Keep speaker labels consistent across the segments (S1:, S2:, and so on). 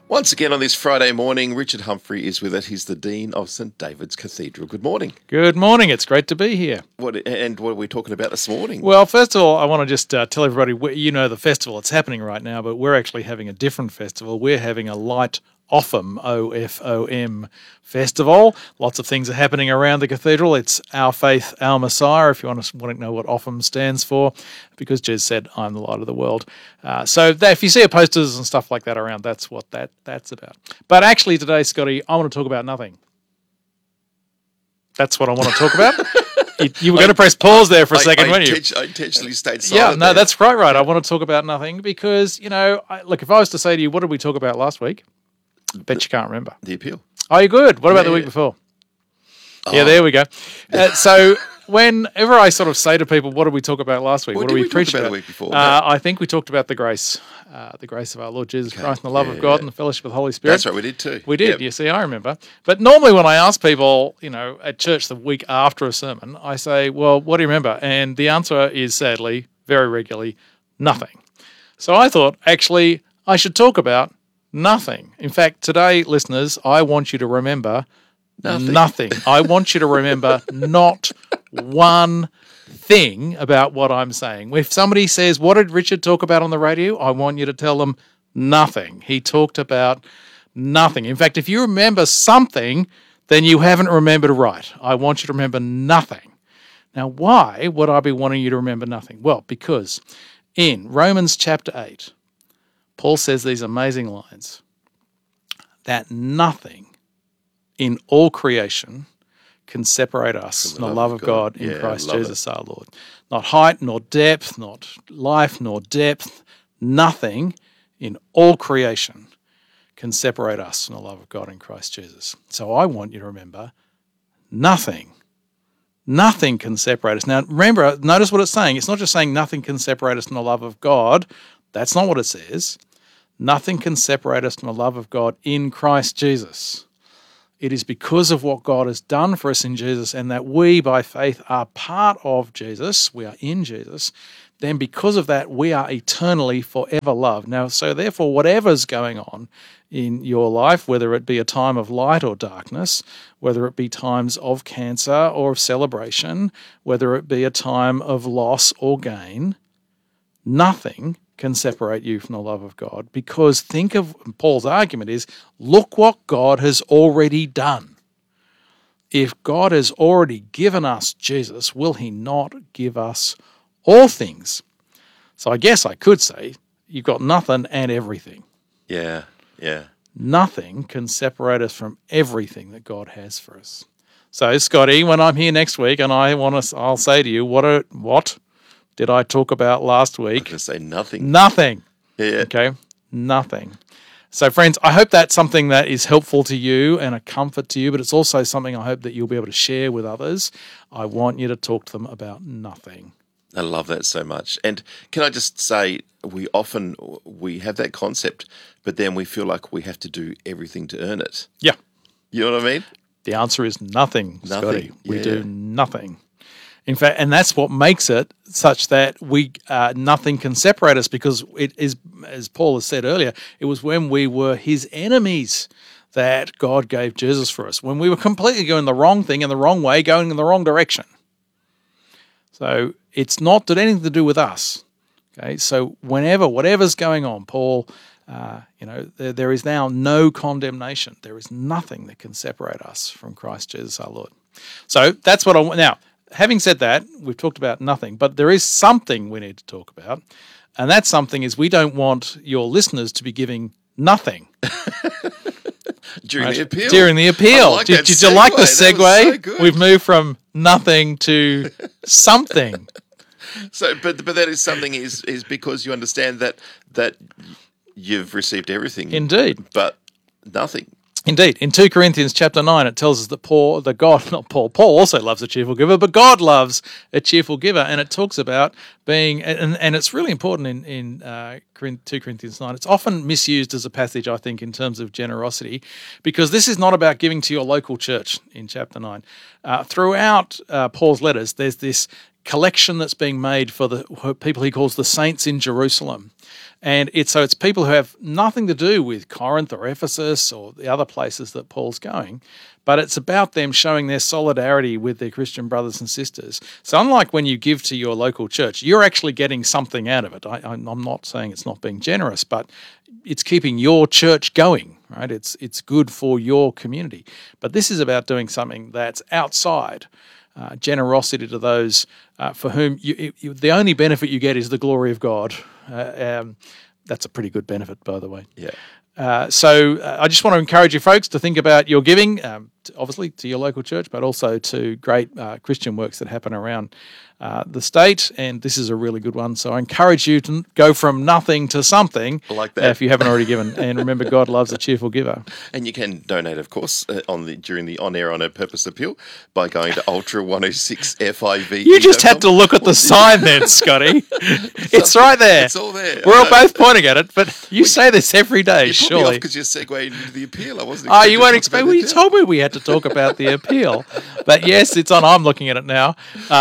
S1: Once again on this Friday morning, Richard Humphrey is with us. He's the Dean of St David's Cathedral. Good morning.
S2: Good morning. It's great to be here.
S1: What are we talking about this morning?
S2: Well, first of all, I want to just tell everybody, you know the festival that's happening right now, but we're actually having a different festival. We're having a Light Ofham, O-F-O-M festival. Lots of things are happening around the cathedral. It's Our Faith, Our Messiah, if you want to know what Ofham stands for, because Jesus said, I'm the light of the world. So if you see posters and stuff like that around, that's what that's about. But actually today, Scotty, I want to talk about nothing. That's what I want to talk about. You were going to press pause there for a second, weren't you?
S1: I intentionally stayed silent.
S2: Yeah, no, that's quite right. I want to talk about nothing because, look, if I was to say to you, what did we talk about last week? Bet you can't remember.
S1: The appeal.
S2: Oh, you're good. What about the week before? Oh. Yeah, there we go. So whenever I sort of say to people, what did we talk about last week?
S1: What
S2: did we
S1: preach
S2: about
S1: the week before?
S2: I think we talked about the grace of our Lord Jesus Christ and the love of God and the fellowship of the Holy Spirit.
S1: That's right, we did too.
S2: We did, You see, I remember. But normally when I ask people, at church the week after a sermon, I say, well, what do you remember? And the answer is sadly, very regularly, nothing. So I thought, actually, I should talk about nothing. In fact, today, listeners, I want you to remember nothing. I want you to remember not one thing about what I'm saying. If somebody says, what did Richard talk about on the radio? I want you to tell them nothing. He talked about nothing. In fact, if you remember something, then you haven't remembered right. I want you to remember nothing. Now, why would I be wanting you to remember nothing? Well, because in Romans chapter 8, Paul says these amazing lines, that nothing in all creation can separate us from the love of God in Christ Jesus our Lord. Not height, nor depth, not life, nor depth, nothing in all creation can separate us from the love of God in Christ Jesus. So I want you to remember, nothing can separate us. Now remember, notice what it's saying. It's not just saying nothing can separate us from the love of God. That's not what it says. Nothing can separate us from the love of God in Christ Jesus. It is because of what God has done for us in Jesus and that we, by faith, are part of Jesus, we are in Jesus, then because of that, we are eternally forever loved. Now, so therefore, whatever's going on in your life, whether it be a time of light or darkness, whether it be times of cancer or of celebration, whether it be a time of loss or gain, nothing can separate you from the love of God, because think of Paul's argument is, look what God has already done. If God has already given us Jesus, will he not give us all things? So I guess I could say you've got nothing and everything.
S1: Yeah.
S2: Nothing can separate us from everything that God has for us. So Scotty, when I'm here next week and I'll say to you, what did I talk about last week?
S1: I was going to say nothing.
S2: Nothing.
S1: Yeah.
S2: Okay, nothing. So friends, I hope that's something that is helpful to you and a comfort to you, but it's also something I hope that you'll be able to share with others. I want you to talk to them about nothing.
S1: I love that so much. And can I just say, we have that concept, but then we feel like we have to do everything to earn it.
S2: Yeah.
S1: You know what I mean?
S2: The answer is nothing, Scotty. We do nothing. In fact, and that's what makes it such that nothing can separate us, because it is, as Paul has said earlier, it was when we were his enemies that God gave Jesus for us, when we were completely going the wrong thing in the wrong way, going in the wrong direction. So it's not got anything to do with us. Okay, so whatever's going on, Paul, there is now no condemnation. There is nothing that can separate us from Christ Jesus our Lord. So that's what I want now. Having said that, we've talked about nothing, but there is something we need to talk about, and that something is we don't want your listeners to be giving nothing.
S1: During the appeal.
S2: During the appeal.
S1: Like
S2: did you like the segue?
S1: So
S2: we've moved from nothing to something.
S1: So, but that is something is because you understand that you've received everything.
S2: Indeed.
S1: But nothing.
S2: Indeed. In 2 Corinthians chapter 9, it tells us that Paul also loves a cheerful giver, but God loves a cheerful giver. And it talks about being, and it's really important in 2 Corinthians 9. It's often misused as a passage, I think, in terms of generosity, because this is not about giving to your local church in chapter 9. Throughout Paul's letters, there's this collection that's being made for the people he calls the saints in Jerusalem. And it's people who have nothing to do with Corinth or Ephesus or the other places that Paul's going, but it's about them showing their solidarity with their Christian brothers and sisters. So unlike when you give to your local church, you're actually getting something out of it. I'm not saying it's not being generous, but it's keeping your church going, right? It's good for your community. But this is about doing something that's outside. Generosity to those for whom the only benefit you get is the glory of God. That's a pretty good benefit, by the way.
S1: Yeah.
S2: So I just want to encourage you folks to think about your giving, obviously to your local church, but also to great Christian works that happen around the state. And this is a really good one. So I encourage you to go from nothing to something.
S1: I like that.
S2: If you haven't already given. And remember, God loves a cheerful giver.
S1: And you can donate, of course, during the on-air on a purpose appeal by going to Ultra106FIV.
S2: You just had to look at the sign then, Scotty. It's right there.
S1: It's all there.
S2: We're all both pointing at it, but you say this every day,
S1: you
S2: surely.
S1: Because you're segueing into the appeal. I wasn't.
S2: Oh, you won't expect. Well, you told me we had to talk about the appeal, but yes, it's on. I'm looking at it now.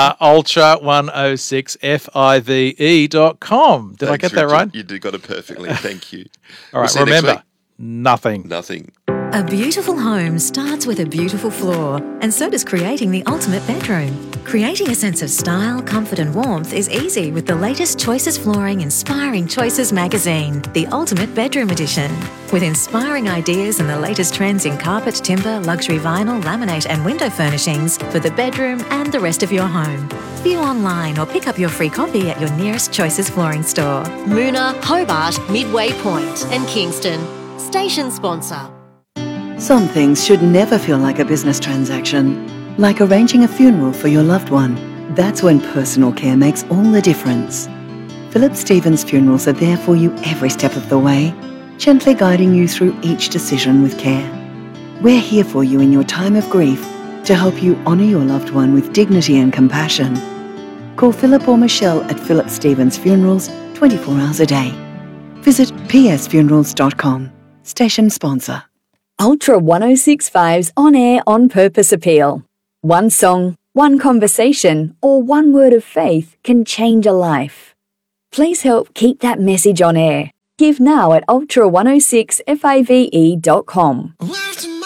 S2: Ultra106FIVE.com. Did I get that right?
S1: You got it perfectly. Thank you.
S2: All right. Remember, nothing.
S1: Nothing.
S3: A beautiful home starts with a beautiful floor, and so does creating the ultimate bedroom. Creating a sense of style, comfort and warmth is easy with the latest Choices Flooring Inspiring Choices magazine, the Ultimate Bedroom Edition. With inspiring ideas and the latest trends in carpet, timber, luxury vinyl, laminate and window furnishings for the bedroom and the rest of your home. View online or pick up your free copy at your nearest Choices Flooring store.
S4: Moona, Hobart, Midway Point and Kingston. Station sponsor.
S5: Some things should never feel like a business transaction, like arranging a funeral for your loved one. That's when personal care makes all the difference. Philip Stevens Funerals are there for you every step of the way, gently guiding you through each decision with care. We're here for you in your time of grief to help you honour your loved one with dignity and compassion. Call Philip or Michelle at Philip Stevens Funerals 24 hours a day. Visit psfunerals.com. Station sponsor.
S6: Ultra 106.5's on-air on-purpose appeal. One song, one conversation, or one word of faith can change a life. Please help keep that message on air. Give now at ultra106five.com.